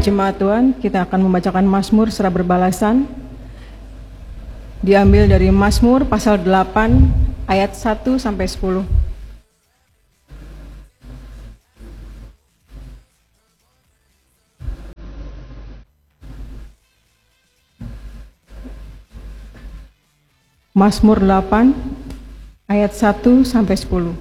jemaat Tuhan, kita akan membacakan Mazmur secara berbalasan. Diambil dari Mazmur pasal 8 ayat 1 sampai 10. Mazmur 8 ayat 1 sampai 10.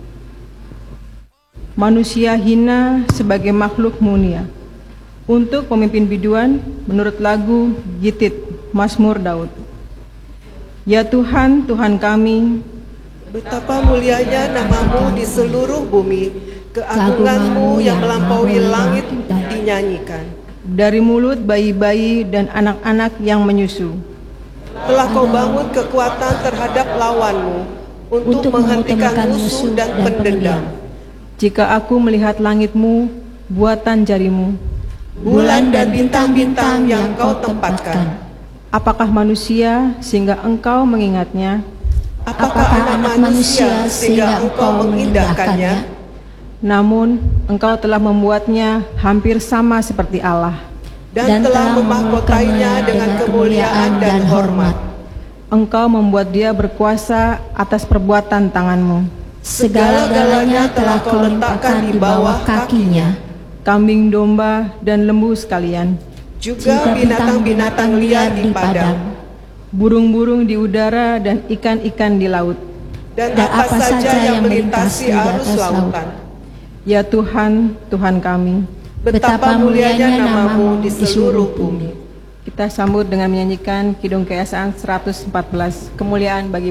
Manusia hina sebagai makhluk mulia. Untuk pemimpin biduan menurut lagu Gitit Mazmur Daud. Ya Tuhan, Tuhan kami, betapa mulianya namamu di seluruh bumi, keagunganmu yang melampaui langit dinyanyikan. Dari mulut bayi-bayi dan anak-anak yang menyusu, telah kau bangun kekuatan terhadap lawanmu, untuk menghentikan musuh dan pendendam. Jika aku melihat langitmu, buatan jarimu, bulan dan bintang-bintang yang kau tempatkan, apakah manusia sehingga engkau mengingatnya? Apakah anak manusia sehingga engkau mengindahkannya? Namun engkau telah membuatnya hampir sama seperti Allah, dan telah memahkotainya dengan kemuliaan dan hormat. Engkau membuat dia berkuasa atas perbuatan tanganmu. Segala-galanya telah kau letakkan di bawah kakinya. Kambing domba dan lembu sekalian, juga binatang-binatang liar di padang, burung-burung di udara dan ikan-ikan di laut, dan apa saja yang melintasi arus lautan. Ya Tuhan, Tuhan kami, betapa mulianya namamu di seluruh bumi. Kita sambut dengan menyanyikan Kidung Keesaan 114, Kemuliaan bagi